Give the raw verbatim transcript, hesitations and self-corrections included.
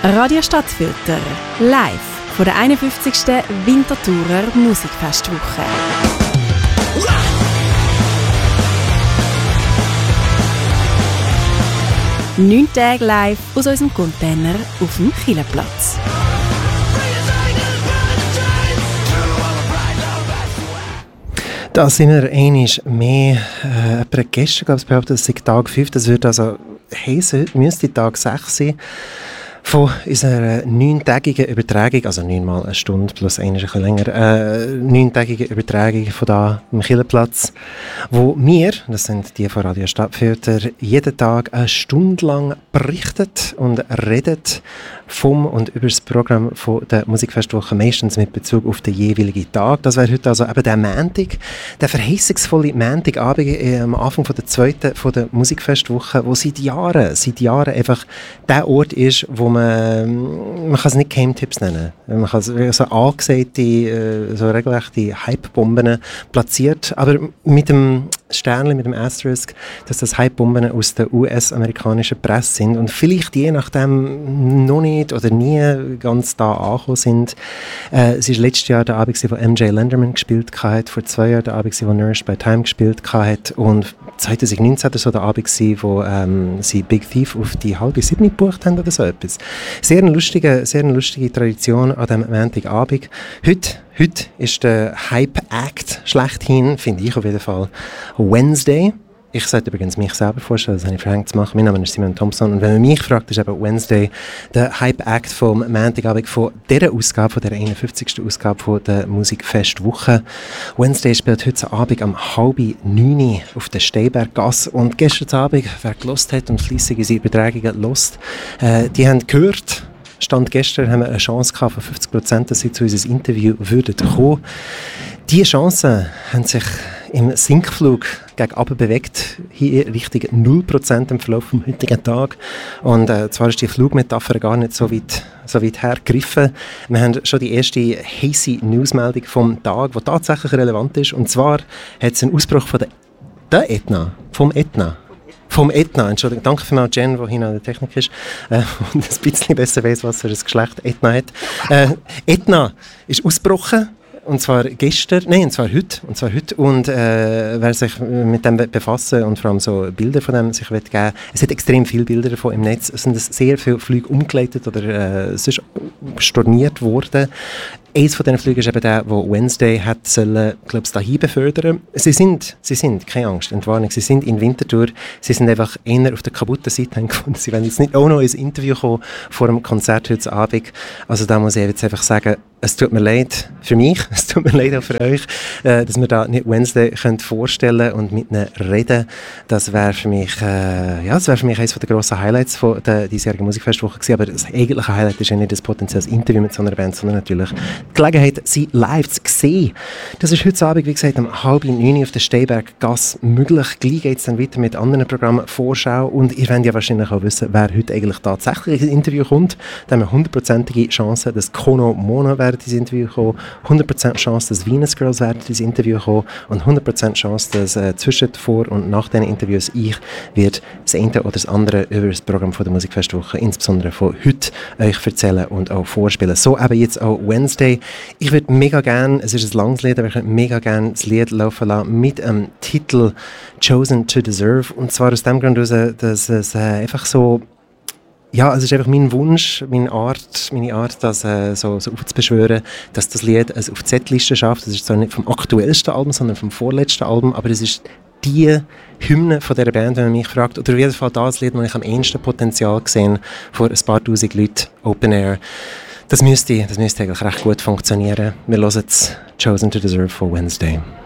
Radio Stadtfilter, live von der einundfünfzigsten Winterthurer Musikfestwoche. Neun Tage live aus unserem Container auf dem Kielerplatz. Da sind wir einmal mehr. Äh, gestern gab es behauptet, es sei Tag fünf. Das würde also heissen, heute müsste Tag sechs sein. Von unserer neuntägigen Übertragung, also neunmal eine Stunde plus eine ist ein bisschen länger, äh, neuntägigen Übertragung von da am Kielerplatz, wo wir, das sind die von Radio Stadtfilter, jeden Tag eine Stunde lang berichtet und redet vom und über das Programm von der Musikfestwoche, meistens mit Bezug auf den jeweiligen Tag. Das wäre heute also eben der Montag, der verheißungsvolle Montagabend äh, am Anfang von der zweiten von der Musikfestwoche, wo seit Jahren, seit Jahren einfach der Ort ist, wo man, man kann es nicht Geheimtipps nennen. Man kann so angesagte, so regelrechte Hype-Bomben platziert, aber mit dem Sternchen, mit dem Asterisk, dass das Hype-Bomben aus der U S-amerikanischen Presse sind und vielleicht je nachdem noch nicht oder nie ganz da angekommen sind. Äh, es war letztes Jahr der Abend, wo M J Lenderman gespielt hat, vor zwei Jahren der Abend, wo Nourished by Time gespielt hat und zwanzig neunzehn war so der Abend, wo ähm, sie Big Thief auf die halbe sieben gebucht haben oder so etwas. Sehr eine lustige, sehr eine lustige Tradition an diesem Montagabend. Heute, heute ist der Hype-Act schlechthin, finde ich auf jeden Fall, Wednesday. Ich sollte übrigens mich selber vorstellen, das habe ich verhängt zu machen. Mein Name ist Simon Thompson und wenn man mich fragt, ist eben Wednesday der Hype-Act vom Montagabend von dieser Ausgabe, von der einundfünfzigsten Ausgabe von der Musikfestwoche. Wednesday spielt heute Abend am halb neun auf der Steinberggasse und gestern Abend, wer gelost hat und fleissig in seine Übertragungen lost, äh, die haben gehört, Stand gestern haben wir eine Chance gehabt von fünfzig Prozent, dass sie zu unserem Interview würden kommen. Diese Chancen haben sich im Sinkflug gegen runter bewegt, hier Richtung null Prozent im Verlauf des heutigen Tages. Und äh, zwar ist die Flugmetapher gar nicht so weit, so weit hergegriffen. Wir haben schon die erste heiße Newsmeldung vom Tag, die tatsächlich relevant ist. Und zwar hat es einen Ausbruch von der, der Ätna, vom Ätna. Vom Ätna, Entschuldigung, danke für Jen, die hier an der Technik ist äh, und ein bisschen besser weiss, was für ein Geschlecht Ätna hat. Äh, Ätna ist ausgebrochen. Und zwar gestern, nein, und zwar heute, und zwar heute. Und äh, wer sich mit dem befassen und vor allem so Bilder von dem sich wird geben, es hat extrem viele Bilder davon im Netz. Es sind sehr viele Flüge umgeleitet oder äh, sonst storniert worden. Eines von diesen Flügen ist eben der, wo Wednesday hat sollen, glaube ich, dahin befördern. Sie sind, sie sind, keine Angst, Entwarnung, sie sind in Winterthur, sie sind einfach eher auf der kaputten Seite gefunden. Sie werden jetzt nicht auch noch ins Interview kommen vor dem Konzert heute Abend. Also da muss ich jetzt einfach sagen, es tut mir leid für mich, es tut mir leid auch für euch, äh, dass wir da nicht Wednesday könnt vorstellen und mit ihnen reden. Das wäre für mich, äh, ja, das wäre für mich eines der grossen Highlights von der diesjährigen Musikfestwoche gewesen. Aber das eigentliche Highlight ist ja nicht das potenzielles Interview mit so einer Band, sondern natürlich die Gelegenheit, sie live zu sehen. Das ist heute Abend, wie gesagt, um halb neun auf der Steinberggasse möglich. Gleich geht es dann weiter mit anderen Programmen, Vorschau. Und ihr werdet ja wahrscheinlich auch wissen, wer heute eigentlich tatsächlich ins Interview kommt. Da haben wir hundertprozentige Chance, dass Kono Mono werden ins Interview kommen, hundert Prozent Chance, dass Venus Girls werden ins Interview kommen und hundert Prozent Chance, dass äh, zwischen, vor und nach diesen Interviews ich wird das eine oder das andere über das Programm von der Musikfestwoche, insbesondere von heute, euch erzählen und auch vorspielen. So eben jetzt auch Wednesday. Ich würde mega gerne, es ist ein langes Lied, aber ich würde mega gerne das Lied laufen lassen mit dem Titel Chosen to Deserve. Und zwar aus dem Grund, dass es äh, einfach so, ja, es ist einfach mein Wunsch, meine Art, meine Art das äh, so, so aufzubeschwören, dass das Lied also auf die Setliste schafft. Das ist zwar nicht vom aktuellsten Album, sondern vom vorletzten Album, aber es ist die Hymne von dieser Band, wenn man mich fragt, oder auf jeden Fall das Lied, das ich am ehesten Potenzial gesehen vor ein paar tausend Leuten, Open Air. Das müsste, das müsste eigentlich recht gut funktionieren. Wir hören jetzt Chosen to Deserve von Wednesday.